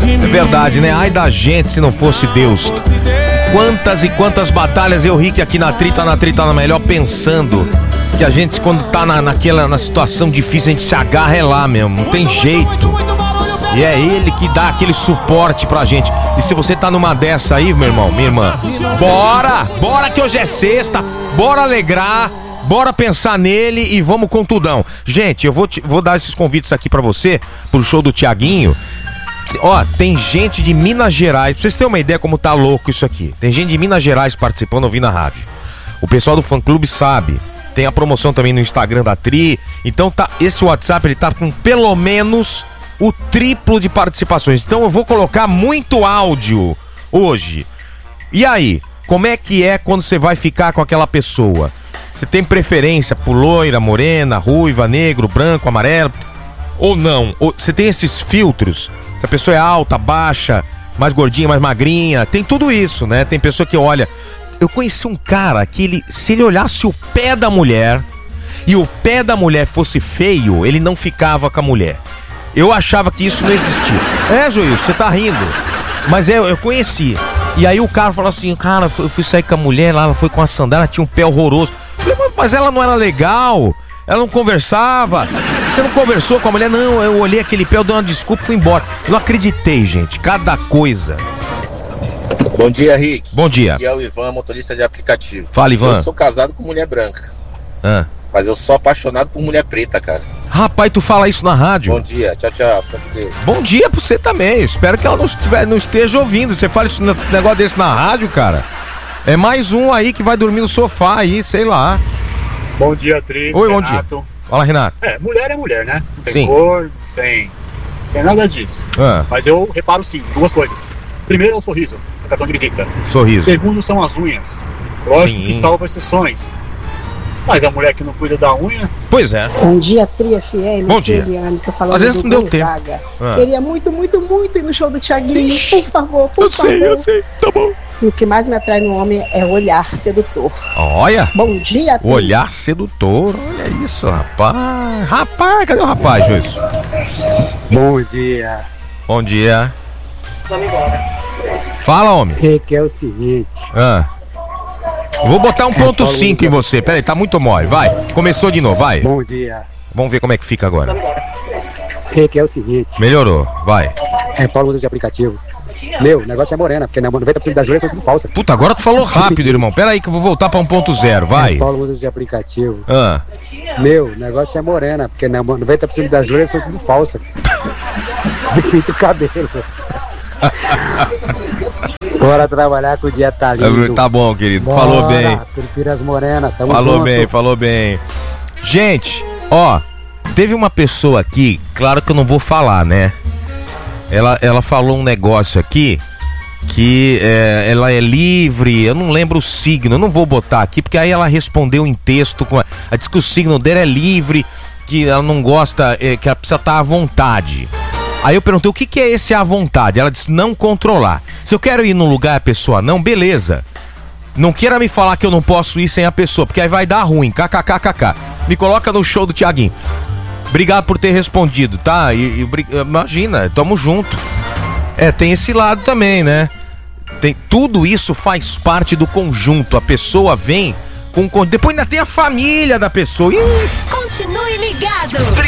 É verdade, né? Ai da gente se não fosse Deus. Quantas e quantas batalhas eu, Rick, aqui na Trita na Melhor, pensando que a gente, quando tá na situação difícil, a gente se agarra é lá mesmo, não tem jeito. E é ele que dá aquele suporte pra gente. E se você tá numa dessa aí, meu irmão, minha irmã, bora que hoje é sexta, bora alegrar, bora pensar nele e vamos com tudão. Gente, eu vou dar esses convites aqui pra você, pro show do Thiaguinho. Ó, tem gente de Minas Gerais, pra vocês terem uma ideia como tá louco isso aqui. Tem gente de Minas Gerais participando, ouvindo a rádio. O pessoal do fã-clube sabe. Tem a promoção também no Instagram da Tri. Então tá, esse WhatsApp ele tá com pelo menos o triplo de participações. Então eu vou colocar muito áudio hoje. E aí, como é que é quando você vai ficar com aquela pessoa? Você tem preferência por loira, morena, ruiva, negro, branco, amarelo? Ou não? Ou você tem esses filtros? Se a pessoa é alta, baixa, mais gordinha, mais magrinha, tem tudo isso, né? Tem pessoa que olha... Eu conheci um cara que se ele olhasse o pé da mulher e o pé da mulher fosse feio, ele não ficava com a mulher. Eu achava que isso não existia. É, Joilson, você tá rindo. Mas eu conheci. E aí o cara falou assim, cara, eu fui sair com a mulher lá, ela foi com a sandália, ela tinha um pé horroroso. Eu falei, mas ela não era legal, ela não conversava. Você não conversou com a mulher? Não, eu olhei aquele pé, eu dei uma desculpa e fui embora. Eu não acreditei, gente, cada coisa. Bom dia, Rick. Bom dia. Aqui é o Ivan, motorista de aplicativo. Fala, Ivan. Eu sou casado com mulher branca. Mas eu sou apaixonado por mulher preta, cara. Rapaz, tu fala isso na rádio? Bom dia, tchau, tchau. Fica com Deus. Bom dia pra você também. Espero que ela não esteja ouvindo. Você fala isso, negócio desse na rádio, cara. É mais um aí que vai dormir no sofá aí, sei lá. Bom dia, Tri. Oi, bom dia. Fala, Renato. Mulher é mulher, né? Não tem Sim. cor, não tem nada disso. Mas eu reparo sim, duas coisas. Primeiro é o sorriso, o cartão de visita. Sorriso. Segundo são as unhas. Lógico que salva exceções. Mas a mulher que não cuida da unha... Pois é. Bom dia, Tri FM. Bom dia. Tô falando às vezes não deu tempo. Queria muito, muito, muito ir no show do Thiaguinho. Por favor, por favor. Eu sei, tá bom. E o que mais me atrai no homem é o olhar sedutor. Olha. Bom dia, Tri. O olhar sedutor, olha isso, rapaz. Rapaz, cadê o rapaz, Joilson? Bom dia. Bom dia. Vamos embora. Fala, homem. Que é o seguinte. Vou botar 1.5 em você. Peraí, tá muito mole. Vai. Começou de novo, vai. Bom dia. Vamos ver como é que fica agora. Que é o seguinte. Melhorou, vai. É Paulo usa de aplicativo. Meu, o negócio é morena, porque 90% das loiras são tudo falsas. Puta, agora tu falou rápido, irmão. Pera aí que eu vou voltar pra 1.0, vai. Paulo usa de aplicativo. Meu, o negócio é morena, porque 90% das loiras são tudo falsas. Você pinta o cabelo. Bora trabalhar que o dia tá lindo. Tá bom, querido. Bora, falou bem. Prefiro as morenas, tamo falou junto. bem, falou bem. Gente, ó, teve uma pessoa aqui, claro que eu não vou falar, né? Ela falou um negócio aqui que ela é livre, eu não lembro o signo, eu não vou botar aqui, porque aí ela respondeu em texto, ela disse que o signo dela é livre, que ela não gosta, que ela precisa estar à vontade. Aí eu perguntei, o que é esse à vontade? Ela disse, não controlar. Se eu quero ir num lugar e a pessoa não, beleza. Não queira me falar que eu não posso ir sem a pessoa, porque aí vai dar ruim, kkkk. Me coloca no show do Thiaguinho. Obrigado por ter respondido, tá? Imagina, tamo junto. Tem esse lado também, né? Tudo isso faz parte do conjunto. A pessoa vem com... Depois ainda tem a família da pessoa. Continue ligado.